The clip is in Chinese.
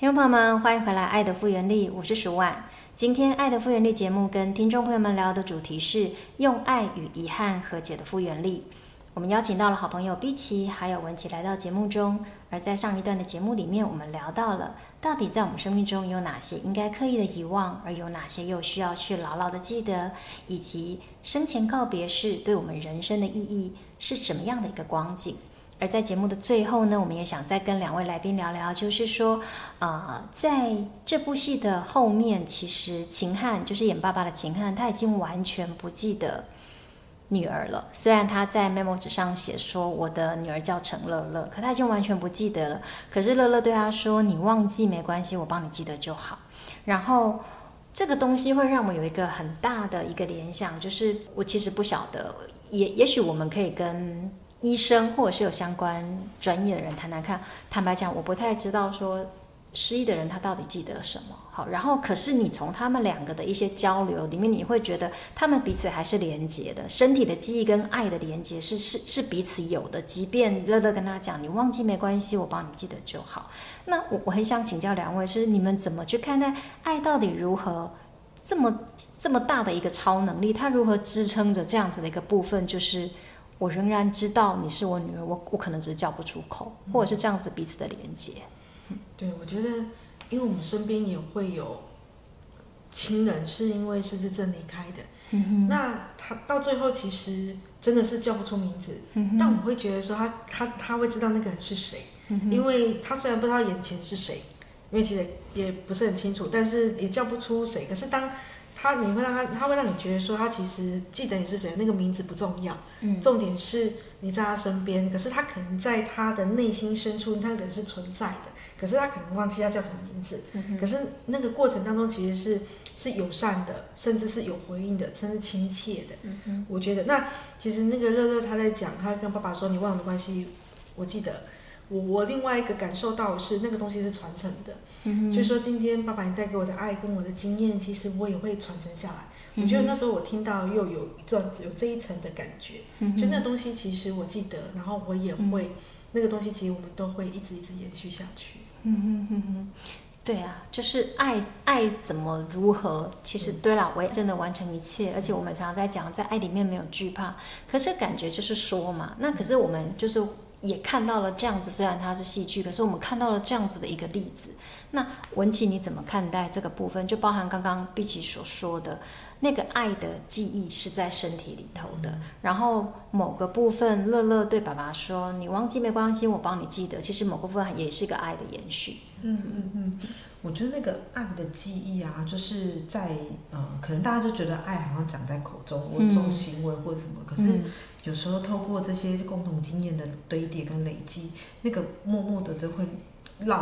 听众朋友们，欢迎回来《爱的复原力》，我是舒婉。今天《爱的复原力》节目跟听众朋友们聊的主题是用爱与遗憾和解的复原力。我们邀请到了好朋友碧琪还有文琪来到节目中，而在上一段的节目里面，我们聊到了到底在我们生命中有哪些应该刻意的遗忘，而有哪些又需要去牢牢的记得，以及生前告别式对我们人生的意义是什么样的一个光景。而在节目的最后呢，我们也想再跟两位来宾聊聊，就是说，在这部戏的后面，其实秦汉就是演爸爸的秦汉，他已经完全不记得女儿了。虽然他在 memo 纸上写说我的女儿叫陈乐乐，可他已经完全不记得了。可是乐乐对他说：“你忘记没关系，我帮你记得就好。”然后这个东西会让我有一个很大的一个联想，就是我其实不晓得，也许我们可以跟医生或者是有相关专业的人谈谈看。坦白讲，我不太知道说失忆的人他到底记得什么。好，然后可是你从他们两个的一些交流里面，你会觉得他们彼此还是连结的，身体的记忆跟爱的连结是彼此有的。即便乐乐跟他讲你忘记没关系，我帮你记得就好。那我很想请教两位，是你们怎么去看待爱到底如何这么大的一个超能力，它如何支撑着这样子的一个部分，就是我仍然知道你是我女儿，我可能只是叫不出口，或者是这样子彼此的连接。 对，我觉得，因为我们身边也会有亲人是因为失智症离开的，那他到最后其实真的是叫不出名字，但我会觉得说他会知道那个人是谁，因为他虽然不知道眼前是谁，因为其实也不是很清楚，但是也叫不出谁。可是当你会让他会让你觉得说他其实记得你是谁，那个名字不重要，重点是你在他身边。可是他可能在他的内心深处，那个人是存在的，可是他可能忘记他叫什么名字。可是那个过程当中其实是友善的，甚至是有回应的，甚至亲切的。我觉得那其实那个乐乐他在讲，他跟爸爸说你忘了没关系，我记得。我另外一个感受到的是那个东西是传承的，就是说今天爸爸你带给我的爱跟我的经验，其实我也会传承下来。我觉得那时候我听到又有这一层的感觉，就那东西其实我记得，然后我也会，那个东西其实我们都会一直延续下去。 对啊，就是爱怎么如何，其实对啦，我也真的完成一切，而且我们常常在讲，在爱里面没有惧怕，可是感觉就是说嘛，那可是我们就是也看到了这样子，虽然它是戏剧，可是我们看到了这样子的一个例子。那文琪你怎么看待这个部分？就包含刚刚碧琪所说的那个爱的记忆是在身体里头的，然后某个部分乐乐对爸爸说你忘记没关系，我帮你记得，其实某个部分也是一个爱的延续。 我觉得那个爱的记忆啊，就是在可能大家就觉得爱好像讲在口中，或做行为或什么，可是有时候透过这些共同经验的堆叠跟累积，那个默默的就会